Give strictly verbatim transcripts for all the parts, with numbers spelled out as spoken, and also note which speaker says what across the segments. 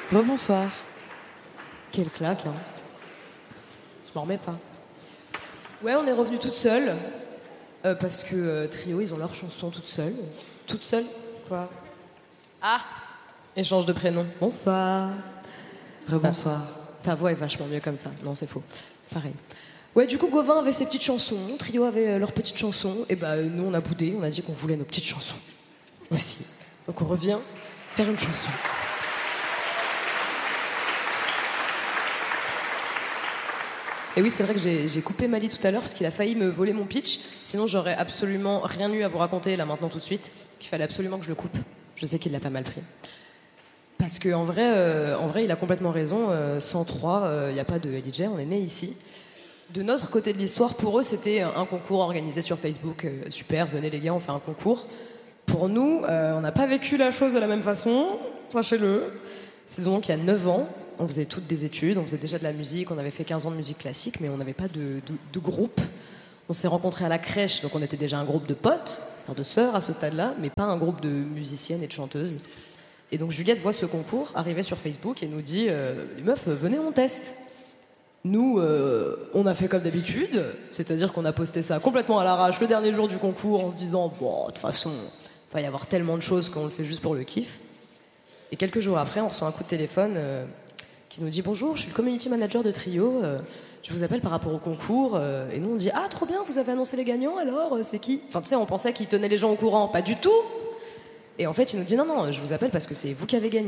Speaker 1: Rebonsoir.
Speaker 2: Quelle claque, hein. Je m'en remets pas. Ouais, on est revenu toute seule. Euh, parce que euh, Trio, ils ont leur chanson toute seule. Toute seule. Quoi? Ah! Échange de prénoms. Bonsoir.
Speaker 1: Rebonsoir.
Speaker 2: Ta voix est vachement mieux comme ça. Non, c'est faux. C'est pareil. Ouais, du coup, Gauvin avait ses petites chansons. Trio avait euh, leurs petites chansons. Et bah, euh, nous, on a boudé. On a dit qu'on voulait nos petites chansons. Aussi. Donc, on revient faire une chanson. Et oui, c'est vrai que j'ai, j'ai coupé Mali tout à l'heure parce qu'il a failli me voler mon pitch. Sinon, j'aurais absolument rien eu à vous raconter là maintenant tout de suite. Qu'il fallait absolument que je le coupe. Je sais qu'il l'a pas mal pris. Parce qu'en vrai, euh, en vrai, il a complètement raison. Euh, cent trois, il euh, n'y a pas de L J, on est né ici. De notre côté de l'histoire, pour eux, c'était un concours organisé sur Facebook. Euh, super, venez les gars, on fait un concours. Pour nous, euh, on n'a pas vécu la chose de la même façon, sachez-le. C'est donc il y a neuf ans. On faisait toutes des études, on faisait déjà de la musique, on avait fait quinze ans de musique classique, mais on n'avait pas de, de, de groupe. On s'est rencontrés à la crèche, donc on était déjà un groupe de potes, enfin de sœurs à ce stade-là, mais pas un groupe de musiciennes et de chanteuses. Et donc Juliette voit ce concours arriver sur Facebook et nous dit euh, « Les meufs, venez, on teste ». Nous, euh, on a fait comme d'habitude, c'est-à-dire qu'on a posté ça complètement à l'arrache le dernier jour du concours en se disant « Bon, de toute façon, il va y avoir tellement de choses qu'on le fait juste pour le kiff ». Et quelques jours après, on reçoit un coup de téléphone euh, qui nous dit « Bonjour, je suis le community manager de Trio, euh, je vous appelle par rapport au concours. Euh, » Et nous, on dit « Ah, trop bien, vous avez annoncé les gagnants, alors euh, c'est qui ?» Enfin, tu sais, on pensait qu'il tenait les gens au courant. Pas du tout. Et en fait, il nous dit « Non, non, je vous appelle parce que c'est vous qui avez gagné. »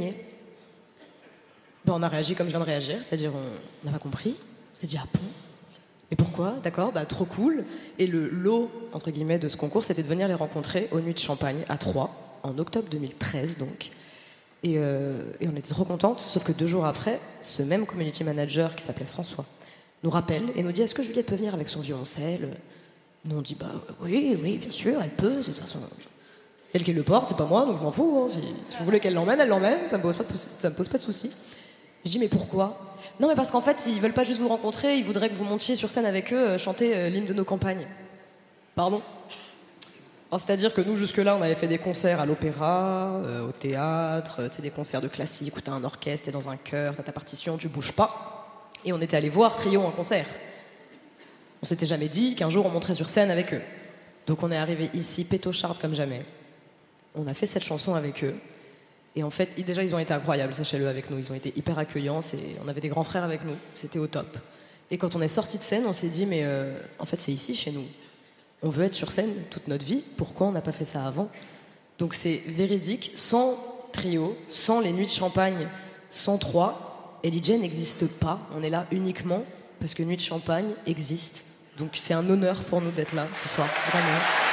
Speaker 2: Ben, on a réagi comme je viens de réagir, c'est-à-dire on n'a pas compris. On s'est dit « Ah bon ? Et pourquoi ? D'accord, bah trop cool. » Et le lot, entre guillemets, de ce concours, c'était de venir les rencontrer aux Nuits de Champagne, à Troyes, en octobre deux mille treize, donc. Et, euh, et on était trop contentes, sauf que deux jours après, ce même community manager qui s'appelait François nous rappelle et nous dit « Est-ce que Juliette peut venir avec son violoncelle ?» Nous on dit « Bah oui, oui, bien sûr, elle peut, de toute façon, c'est elle qui le porte, c'est pas moi, donc je m'en fous, hein. Si, si vous voulez qu'elle l'emmène, elle l'emmène, ça me pose pas de, ça me pose pas de soucis. » Je dis « Mais pourquoi ?» Non, mais parce qu'en fait, ils veulent pas juste vous rencontrer, ils voudraient que vous montiez sur scène avec eux, euh, chanter euh, l'hymne de nos campagnes. Pardon ? Alors, c'est-à-dire que nous, jusque-là, on avait fait des concerts à l'opéra, euh, au théâtre, euh, des concerts de classique où t'as un orchestre, t'es dans un chœur, t'as ta partition, tu bouges pas. Et on était allé voir Trio en concert. On s'était jamais dit qu'un jour on monterait sur scène avec eux. Donc on est arrivé ici, pétocharde comme jamais. On a fait cette chanson avec eux. Et en fait, ils, déjà, ils ont été incroyables, sachez-le, avec nous. Ils ont été hyper accueillants. C'est... On avait des grands frères avec nous. C'était au top. Et quand on est sorti de scène, on s'est dit, mais euh, en fait, c'est ici, chez nous. On veut être sur scène toute notre vie, pourquoi on n'a pas fait ça avant? Donc c'est véridique, sans Trio, sans les Nuits de Champagne, sans Troyes, L J n'existe pas. On est là uniquement parce que Nuits de Champagne existe. Donc c'est un honneur pour nous d'être là ce soir, vraiment.